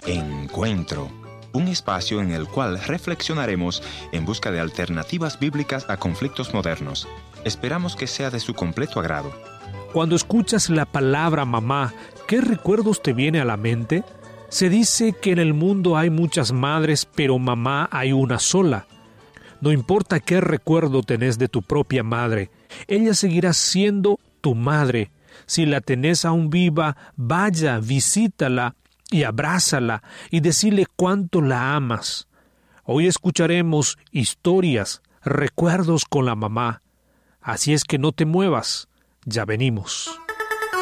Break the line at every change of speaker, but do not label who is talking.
Encuentro, un espacio en el cual reflexionaremos en busca de alternativas bíblicas a conflictos modernos. Esperamos que sea de su completo agrado.
Cuando escuchas la palabra mamá, ¿qué recuerdos te viene a la mente? Se dice que en el mundo hay muchas madres, pero mamá hay una sola. No importa qué recuerdo tenés de tu propia madre, ella seguirá siendo tu madre. Si la tenés aún viva, vaya, visítala y abrázala y decile cuánto la amas. Hoy escucharemos historias, recuerdos con la mamá. Así es que no te muevas, ya venimos.